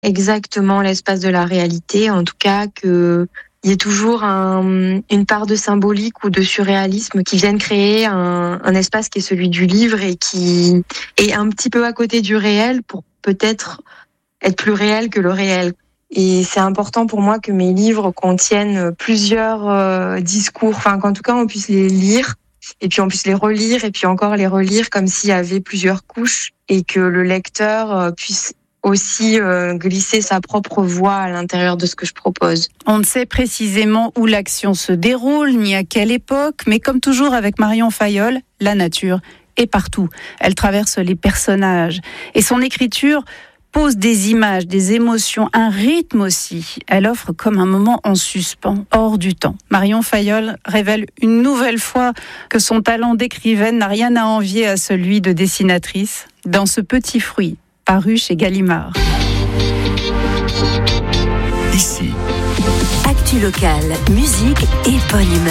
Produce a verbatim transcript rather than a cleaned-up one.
exactement l'espace de la réalité, en tout cas que il y ait toujours un, une part de symbolique ou de surréalisme qui vienne créer un, un espace qui est celui du livre et qui est un petit peu à côté du réel pour peut-être être plus réel que le réel. Et c'est important pour moi que mes livres contiennent plusieurs euh, discours, enfin qu'en tout cas on puisse les lire et puis on puisse les relire et puis encore les relire comme s'il y avait plusieurs couches et que le lecteur euh, puisse aussi euh, glisser sa propre voix à l'intérieur de ce que je propose. On ne sait précisément où l'action se déroule, ni à quelle époque, mais comme toujours avec Marion Fayolle, la nature est partout. Elle traverse les personnages et son écriture pose des images, des émotions, un rythme aussi. Elle offre comme un moment en suspens, hors du temps. Marion Fayolle révèle une nouvelle fois que son talent d'écrivaine n'a rien à envier à celui de dessinatrice dans Ce petit fruit, paru chez Gallimard. Ici, actu locale, musique et bonne humeur.